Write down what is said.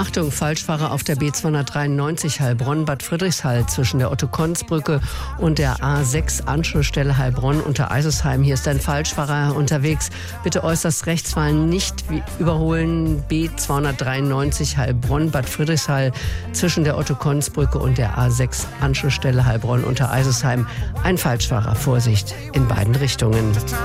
Achtung, Falschfahrer auf der B293 Heilbronn-Bad Friedrichshall zwischen der Otto-Konz-Brücke und der A6 Anschlussstelle Heilbronn unter Eisesheim. Hier ist ein Falschfahrer unterwegs. Bitte äußerst rechts fahren, nicht überholen. B293 Heilbronn-Bad Friedrichshall zwischen der Otto-Konz-Brücke und der A6 Anschlussstelle Heilbronn unter Eisesheim. Ein Falschfahrer, Vorsicht in beiden Richtungen.